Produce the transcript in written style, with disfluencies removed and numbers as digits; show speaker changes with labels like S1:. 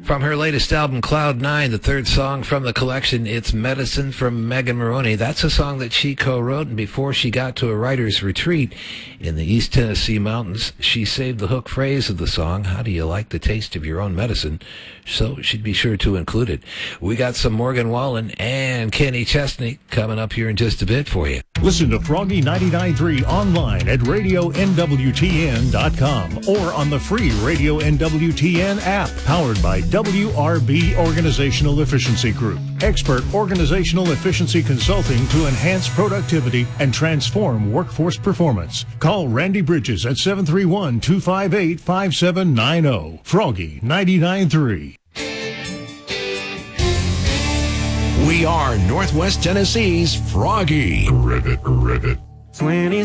S1: From her latest album, Cloud 9, the third song from the collection, It's Medicine from Megan Maroney. That's a song that she co-wrote, and before she got to a writer's retreat in the East Tennessee mountains, she saved the hook phrase of the song, how do you like the taste of your own medicine? So she'd be sure to include it. We got some Morgan Wallen and Kenny Chesney coming up here in just a bit for you.
S2: Listen to Froggy 99.3 online at radionwtn.com or on the free Radio NWTN app, powered by WRB Organizational Efficiency Group. Expert organizational efficiency consulting to enhance productivity and transform workforce performance. Call Randy Bridges at 731-258-5790. Froggy 99.3.
S3: We are Northwest Tennessee's Froggy.
S4: Rivet.
S5: 20